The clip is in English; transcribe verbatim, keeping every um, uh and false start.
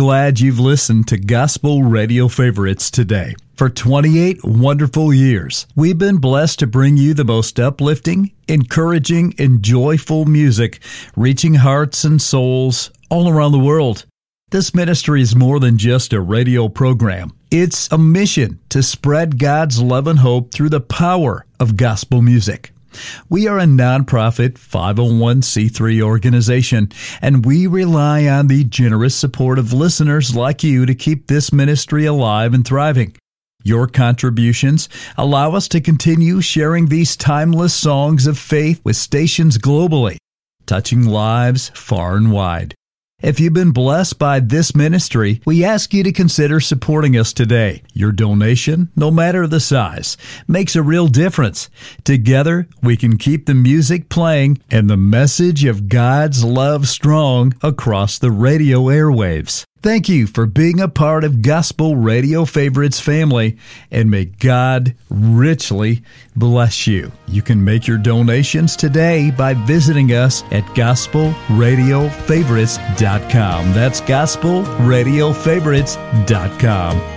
glad you've listened to Gospel Radio Favorites today. For twenty-eight wonderful years, we've been blessed to bring you the most uplifting, encouraging, and joyful music, reaching hearts and souls all around the world. This ministry is more than just a radio program. It's a mission to spread God's love and hope through the power of gospel music. We are a nonprofit five oh one c three organization, and we rely on the generous support of listeners like you to keep this ministry alive and thriving. Your contributions allow us to continue sharing these timeless songs of faith with stations globally, touching lives far and wide. If you've been blessed by this ministry, we ask you to consider supporting us today. Your donation, no matter the size, makes a real difference. Together, we can keep the music playing and the message of God's love strong across the radio airwaves. Thank you for being a part of Gospel Radio Favorites family, and may God richly bless you. You can make your donations today by visiting us at gospel radio favorites dot com. That's gospel radio favorites dot com.